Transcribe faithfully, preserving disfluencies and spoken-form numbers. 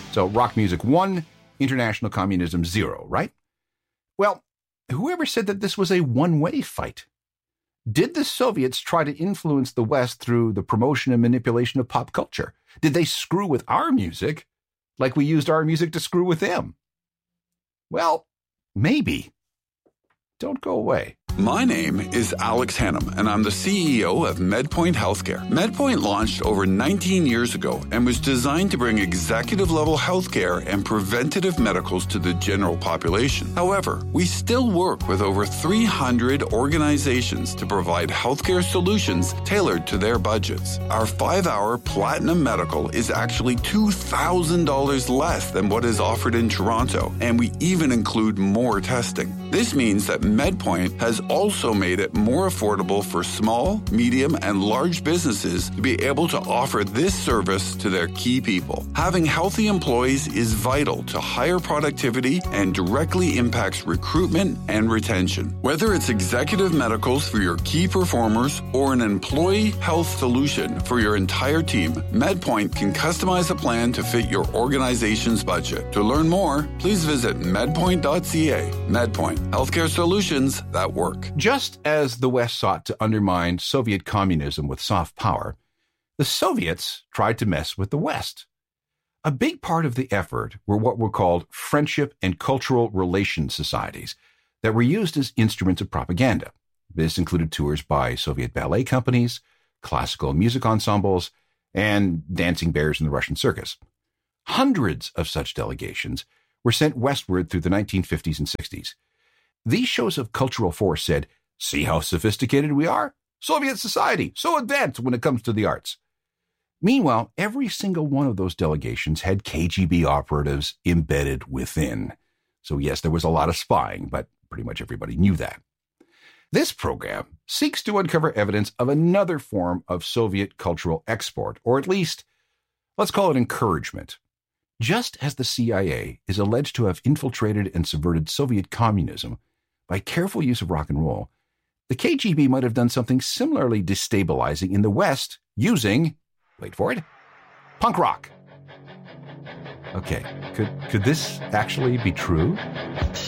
So rock music one, international communism zero, right? Well, whoever said that this was a one-way fight? Did the Soviets try to influence the West through the promotion and manipulation of pop culture? Did they screw with our music like we used our music to screw with them? Well, maybe. Don't go away. My name is Alex Hannum, and I'm the C E O of MedPoint Healthcare. MedPoint launched over nineteen years ago and was designed to bring executive-level healthcare and preventative medicals to the general population. However, we still work with over three hundred organizations to provide healthcare solutions tailored to their budgets. Our five-hour Platinum Medical is actually two thousand dollars less than what is offered in Toronto, and we even include more testing. This means that MedPoint has also made it more affordable for small, medium, and large businesses to be able to offer this service to their key people. Having healthy employees is vital to higher productivity and directly impacts recruitment and retention. Whether it's executive medicals for your key performers or an employee health solution for your entire team, MedPoint can customize a plan to fit your organization's budget. To learn more, please visit medpoint dot c a. MedPoint, healthcare solutions that work. Just as the West sought to undermine Soviet communism with soft power, the Soviets tried to mess with the West. A big part of the effort were what were called friendship and cultural relations societies that were used as instruments of propaganda. This included tours by Soviet ballet companies, classical music ensembles, and dancing bears in the Russian circus. Hundreds of such delegations were sent westward through the nineteen fifties and sixties. These shows of cultural force said, "See how sophisticated we are? Soviet society, so advanced when it comes to the arts." Meanwhile, every single one of those delegations had K G B operatives embedded within. So yes, there was a lot of spying, but pretty much everybody knew that. This program seeks to uncover evidence of another form of Soviet cultural export, or at least, let's call it encouragement. Just as the C I A is alleged to have infiltrated and subverted Soviet communism by careful use of rock and roll, the K G B might have done something similarly destabilizing in the West using, wait for it, punk rock. Okay, could, could this actually be true?